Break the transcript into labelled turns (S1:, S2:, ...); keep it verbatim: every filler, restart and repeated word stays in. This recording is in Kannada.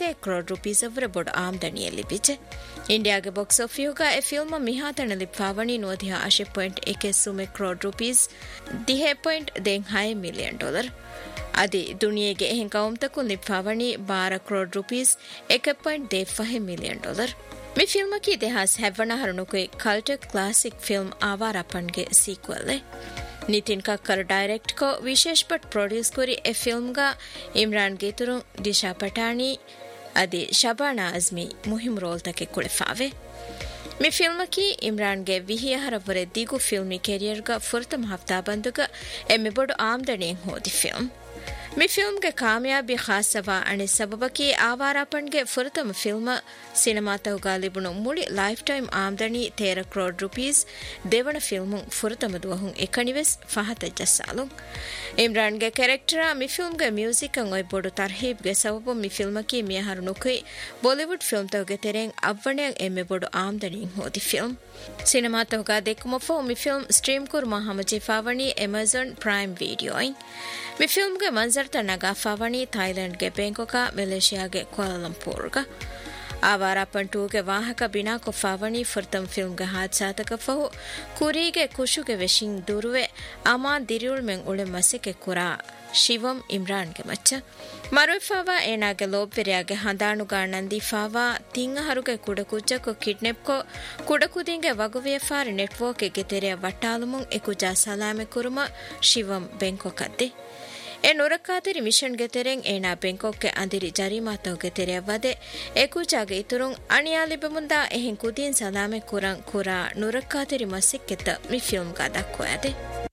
S1: crore rupees ಅವರ ಬೊಡು ಆಮದನಿಯಲ್ಲಿ ಬಿಚೆ ಇಂಡಿಯಾಗೆ ಬಾಕ್ಸ್ ಆಫಿಯುಗ ಎ ಫಿಲ್ಮ್ ಮಿಹಾತಣ ಲಿಪ್ಪಾವಣಿ ನೋದಿಯ ಆಶೆ ಪಾಯಿಂಟ್ ಏಕೆ ಸುಮೆ crore rupees ದಿಹೆ point ದೇಂ high million dollar ಅದಿ ದುನಿಯೆಗೆ ಎಹೆಂ ಕೌಮ್ತಕು ಲಿಪ್ಪಾವಣಿ ಬಾರ ಕ್ರೋಡ್ ರೂಪೀಸ್ ಏಕೆ point they ಫಹೆ million dollar me film ಕಿ ಇತಿಹಾಸ ಹೆವ್ವಣ ಹರಣುಕುಯ್ ಕಲ್ಟರ್ classic film ಆವಾರಪ್ಪನ್ಗೆ sequel Nitin ಕಕ್ಕರ್ direct को विशेष पट प्रोड्यूस कोरी ए फिल्म गा इमरान गेतुरु दिशा पटानी अदि शबाना आजमी मुहिम रोल तके कुळफावे मि फिल्म की इमरान गे विहियहर वरे दिगु फिल्मी कैरियर गा फुर्तम हफ्ता बंदुगा एमे बडु आमदनी होदी फिल्म मि फिल्म गे कामयाबी खासवा अने सबबकी आवारापन्गे फुर्तम फिल्म सिनेमा तहुगा लिबुनु मुಳಿ ಲೈಫ್ ಟೈಮ್ ಆಮದನಿ तेरह crore rupees ದೇವಣ ಫಿಲ್ಮ್ ಫುರ್ತಮ ದುವಹುಂ ಎಕಣಿವೆಸ್ ಫಹತ ಜಸ್ಸಾಲು ಇಮ್ರಾನ್ ಗೆ ಕ್ಯಾರೆಕ್ಟರ್ ಮಿ ಫಿಲ್ಮ್ ಗೆ ಮ್ಯೂಸಿಕ್ ಅಂಗೈ ಬೋಡು ತರ್ಹೀಬ್ ಗೆ ಸಬಬು ಮಿ ಫಿಲ್ಮ್ ಕಿ ಮಿಯಹರು ನುಕೈ ಬಾಲಿವುಡ್ ಫಿಲ್ಮ್ ತಹುಗೆ ತೆರೆಂ ಅವ್ವಣೆ ಎಮ್ಮೆ ಬೋಡು ಆಮದನಿ ಹೋದಿ ಫಿಲ್ಮ್ ಸಿನೆಮಾ ತಹುಗ ದೆಕ್ಕುಮಫೋ ಮಿ film stream ಕುರ್ ಮಹಮಜಿ ಫಾವಣಿ Amazon prime video ಮಿ ಫಿಲ್ಮ್ ಗೆ ಮಂಜರ್ ತನಗ ಫಾವಣಿ ಥಾಯ್ಲೆಂಡ್ ಗೆ ಬ್ಯಾಂಕಾಕ್ ಮಲೇಷಿಯಾ ಗೆ ಕ್ವಾಲಾಲಂಪುರ್ ಗ ಆವಾರಾಪಂಟೂಗೆ ವಾಹಕ ಬಿನಾ ಕೊಫಾವಣಿ ಫುರ್ತಂ ಫಿಲ್ಮ್ಗೆ ಹಾದ್ಸಾತಕ ಫಹು ಕುರಿಗೆ ಕುಶುಗೆ ವೆಶಿಂಗ್ ದುರುವೆ ಅಮಾ ದಿರಿಯುಳ್ ಮೆಂಗ್ ಉಳೆ ಮಸೆಕೆ ಕುರಾ ಶಿವಂ ಇಮ್ರಾನ್ಗೆ ಮಚ್ಚ ಮರುಫಾವಾ ಏನಾಗೆ ಲೋಬ್ವೆರಿಯಾಗೆ ಹಂದಾಣುಗಾ ನಂದಿಫಾವಾ ತಿಂಗಹರುಗೆ ಕುಡಕುಜ್ಜಕೊ ಕಿಡ್ನೆಪ್ಕೊ ಕುಡಕುದಿಂಗೆ ವಗುವಿಯ ಫಾರ್ ನೆಟ್ವರ್ಕ್ಗೆ ತೆರೆಯ ವಟ್ಟಾಲುಮುಂ ಎಕುಜಾ ಸಲಾಮೆ ಕುರುಮ ಶಿವಂ ಬೆಂಕೊಕದ್ದೆ ಎ ನುರಕ್ಕಾತಿರಿ ಮಿಷನ್ ಗೆ ತೆರೆಂ ಏನಾ ಬೆಂಕಾಕ್ಗೆ ಅಂದಿರಿ ಜರಿಮಾತವ್ಗೆ ತೆರೆಯ ವದೆ ಎಕುಜಾಗೆ ಇತುರುಂ ಅಣಿಯಾಲಿಬೆ ಮುಂದಾ ಎಹೆಂ ಕುದಿನ್ ಸಲಾಮೆ ಕುರಂ ಕುರಾ ನುರಕ್ಕಾತಿರಿ ಮಸ್ಸಿಕ್ಕೆತ ಮಿ ಫಿಲ್ಮ್ ಗಾ ದಕ್ಕೋಯದೆ